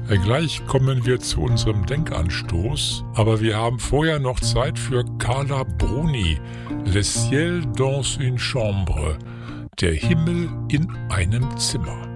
Gleich kommen wir zu unserem Denkanstoß, aber wir haben vorher noch Zeit für Carla Bruni, Le ciel dans une chambre, der Himmel in einem Zimmer.